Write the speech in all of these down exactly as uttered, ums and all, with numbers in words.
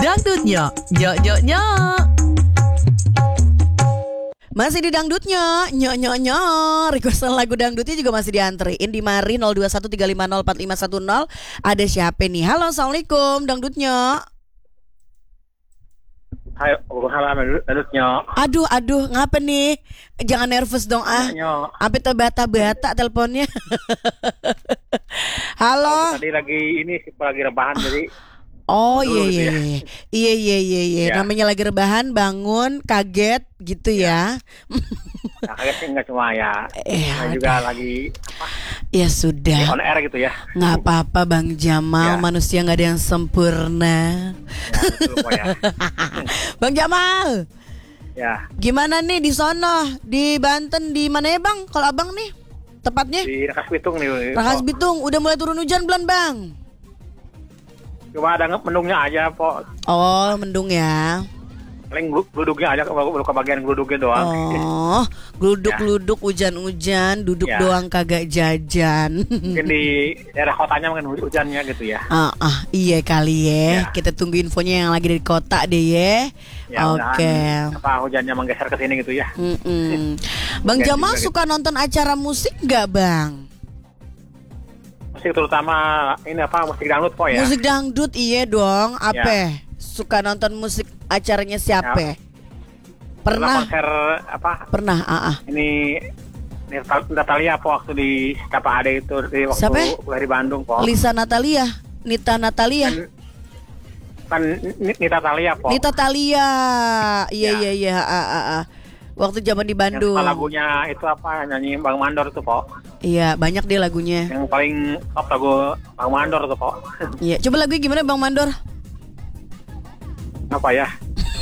Dangdutnya, nyok nyok nyok. Masih di dangdutnya, nyok nyok nyok. Requestan lagu dangdutnya juga masih diantriin di Mari nol dua satu tiga lima nol empat lima satu nol. Ada siapa nih? Halo, assalamualaikum dangdutnya. Hai, halo dangdutnya. Aduh, aduh, ngapa nih? Jangan nervous dong ah. Sampai terbata-bata teleponnya. Halo. Tadi lagi ini lagi rebahan jadi. Oh iya iya, ya. iya iya iya iya iya ya. Namanya lagi rebahan bangun kaget gitu ya. Nah, kagetnya nggak cuma ya, eh, juga lagi apa? Ya sudah. On air gitu ya. Nggak apa-apa Bang Jamal, ya. Manusia nggak ada yang sempurna. Ya, betul, ya. Bang Jamal. Ya. Gimana nih di sono di Banten di mana ya Bang? Kalau Abang nih tepatnya? Di Rangkas Bitung nih. Rangkas Bitung udah mulai turun hujan belum Bang? Cuma ada mendungnya aja, Po. Oh, mendung ya. Paling gluduknya aja, baru ke bagian gluduknya doang. Oh, gluduk-gluduk, ya. Hujan-hujan, duduk ya. Doang kagak jajan. Mungkin di daerah kotanya mungkin hujannya gitu ya. Ah, ah iya kali ya. ya. Kita tunggu infonya yang lagi dari kota deh ya. Ya oke. Okay. Apa hujannya menggeser ke sini gitu ya. Bang Jamal suka gitu. Nonton acara musik nggak, Bang? Musik terutama ini apa musik dangdut kok ya? Musik dangdut iya dong. Apa? Ya. Suka nonton musik acaranya siapa? Ya. Pernah konser apa? Pernah, ah, ah. Ini Natalia po waktu di Kapa Ade itu di waktu siapa? Di Bandung po. Lisa Natalia, Nita Natalia. Kan Nita Talia po. Nita Talia. Iya iya iya, ah, ah, ah. Waktu zaman di Bandung. Yang lagunya itu apa nyanyi Bang Mandor tuh po. Iya banyak deh lagunya. Yang paling top lagu Bang Mandor tuh po. Iya coba lagunya gimana Bang Mandor? Apa ya?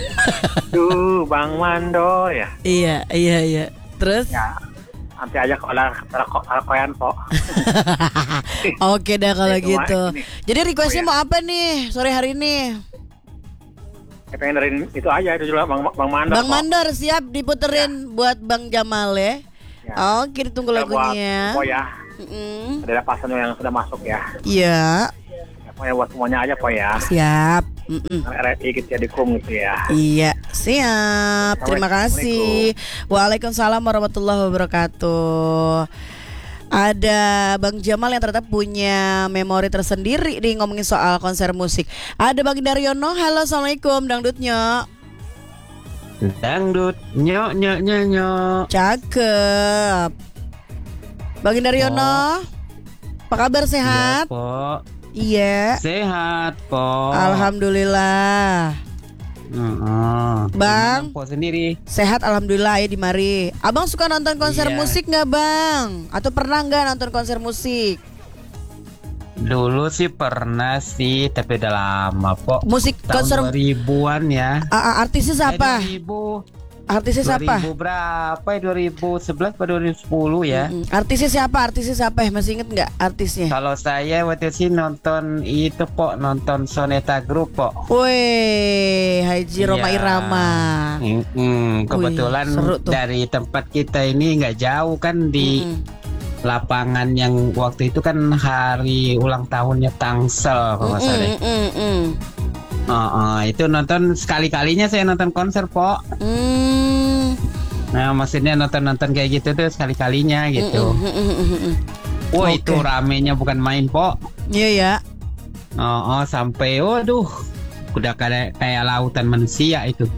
Tuh Bang Mandor ya. Iya iya iya. Terus? Ya nanti aja kalau koyan po. Oke dah kalau gitu. Jadi requestnya oh, ya. Mau apa nih sore hari ini? Saya pengen dengerin itu aja itu juga Bang Bang Mandor. Bang Mandor siap diputerin ya. Buat Bang Jamal ya. Ya. Oke ditunggu kita lagunya. Buat ya. Mm-hmm. Ada pasan yang sudah masuk ya. Iya. Ya, pokoknya buat semuanya aja po ya. Siap. Mm-mm. R R I gitu ya dikung gitu ya. Iya siap. Terima kasih. Waalaikumsalam warahmatullahi wabarakatuh. Ada Bang Jamal yang ternyata punya memori tersendiri nih ngomongin soal konser musik. Ada Bang Daryono. Halo assalamualaikum dangdutnya. Dangdut nyok nyok nyok nyok. Cakep. Bang Daryono, apa kabar sehat? Iya, Po. Iya. Sehat, Po. Alhamdulillah. Uh-uh. Bang, Po sendiri. Sehat alhamdulillah ya di Mari. Abang suka nonton konser iya. musik nggak Bang? Atau pernah nggak nonton konser musik? Dulu sih pernah sih, tapi udah lama Po. Musik tahun konser dua ribuan ya. Uh, artisnya siapa? Eh, dua ribu. Artisnya siapa? dua ribu berapa ya? dua ribu sebelas atau dua ribu sepuluh ya? Mm-hmm. Artisnya siapa? Artisnya siapa? Masih inget nggak artisnya? Kalau saya waktu itu nonton itu Po, nonton Soneta Group Po. Wih, Haji Roma iya. Irama. Mm-hmm. Kebetulan Wih, dari tempat kita ini nggak jauh kan di mm-hmm. lapangan yang waktu itu kan hari ulang tahunnya Tangsel kalau nggak salah deh. Mm-hmm. Oh, oh, itu nonton sekali-kalinya saya nonton konser Po. Mm. Nah maksudnya nonton-nonton kayak gitu tuh sekali-kalinya gitu. Mm, mm, mm, mm. Wah okay. Itu ramenya bukan main Po. Iya ya. Oh, oh sampai waduh udah kayak kayak lautan manusia itu.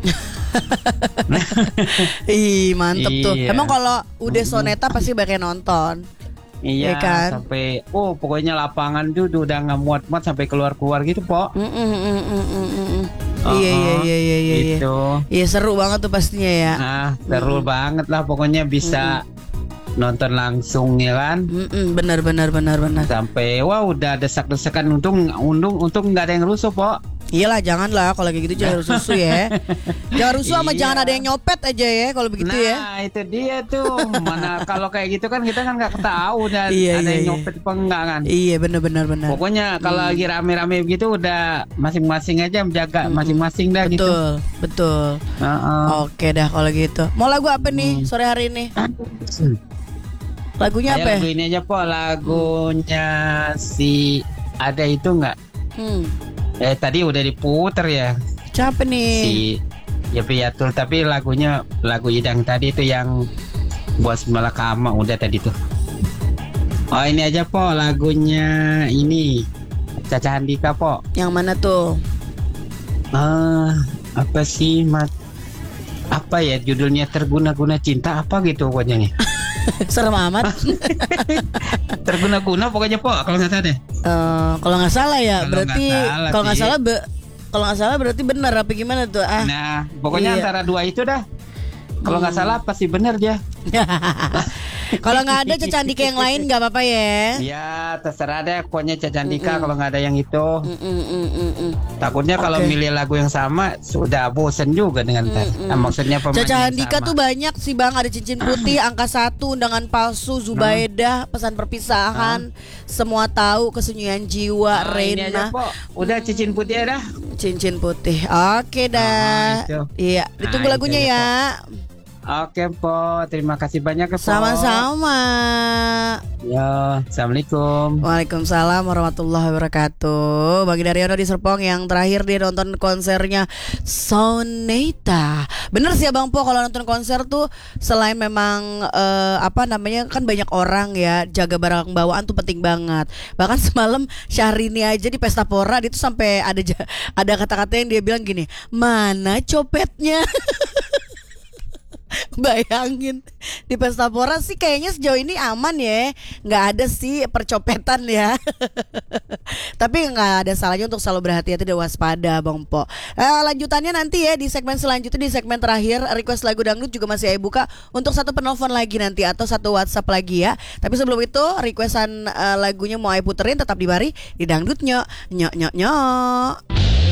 Ih mantep iya. Tuh. Emang kalau udah Soneta pasti bakal nonton. Iya ya kan? Sampai oh pokoknya lapangan tuh udah nggak muat-muat sampai keluar-keluar gitu Po. Mm, mm, mm, mm, mm. Uh-huh. Iya iya iya iya iya. Gitu. Iya seru banget tuh pastinya ya. Nah seru mm. banget lah pokoknya bisa mm. nonton langsung ya kan. Mm-mm, benar benar benar benar. Sampai wah udah desak-desakan untung untung untung nggak ada yang rusuh Po. Iyalah janganlah kalau kayak gitu jangan rusuh ya. Jangan rusuh sama iya. Jangan ada yang nyopet aja ya kalau begitu nah, ya. Nah itu dia tuh. Mana kalau kayak gitu kan kita kan nggak tahu dan iya, ada iya, yang iya. nyopet apa enggak kan. Iya benar benar benar. Pokoknya kalau hmm. lagi rame-rame begitu udah masing-masing aja menjaga hmm. masing-masing dah betul, gitu. Betul betul. Uh-uh. Oke dah kalau gitu. Mau lagu apa nih hmm. sore hari ini? Lagunya Ayo, apa? Lagu ini aja Po. Lagunya hmm. si ada itu nggak? Hmm. Eh tadi udah diputer ya. Siapa nih? Si Yapiatul, tapi lagunya lagu Idang tadi itu yang Bos Malakama udah tadi tuh. Oh ini aja po lagunya ini Caca Handika po. Yang mana tuh? Ah apa sih mat? Apa ya judulnya, Terguna-guna Cinta apa gitu pokoknya nih. Serem amat. Terguna-guna pokoknya po kalau nggak salah deh. Uh, kalau nggak salah ya Kalau berarti nggak salah kalau nggak sih. salah be- kalau nggak salah berarti benar apa gimana tuh ah? Nah pokoknya Iya. antara dua itu dah. Kalau nggak Hmm. salah pasti benar dia. Kalau nggak ada Caca Handika yang lain nggak apa-apa ya. Ya terserah deh pokoknya Caca Handika Mm-mm. kalau nggak ada yang itu. Mm, mm, mm, mm, mm. Takutnya kalau Oke. milih lagu yang sama sudah bosen juga dengan tes. Mm-mm. Nah, maksudnya pemain Caca yang Handika sama. tuh banyak sih bang. Ada cincin putih, angka satu, undangan palsu, Zubaidah, pesan perpisahan, semua tahu, kesunyian jiwa, Ah, ini aja, Rena, Po. Udah cincin putih ya dah. cincin putih. Oke dah. Ah, itu. Iya, ditunggu Nah, lagunya itu ya. aja, Oke po, terima kasih banyak ya, Po. Sama-sama. Yo, assalamualaikum. Waalaikumsalam warahmatullahi wabarakatuh. Bagi Daryono di Serpong yang terakhir dia nonton konsernya Soneta. Bener sih Abang Po, kalau nonton konser tuh selain memang eh, apa namanya kan banyak orang ya, jaga barang bawaan tuh penting banget. Bahkan semalam Syahrini aja di Pesta Pora dia tuh sampai ada ja- ada kata-kata yang dia bilang gini, mana copetnya? Bayangin di Pesta Pora sih kayaknya sejauh ini aman ya, nggak ada sih percopetan ya. Tapi nggak ada salahnya untuk selalu berhati-hati dan waspada Bang Po. Eh, lanjutannya nanti ya di segmen selanjutnya, di segmen terakhir request lagu dangdut juga masih saya buka untuk satu penelpon lagi nanti atau satu WhatsApp lagi ya. Tapi sebelum itu requestan eh, lagunya mau saya puterin tetap di Bari di Dangdutnya nyok nyok nyok.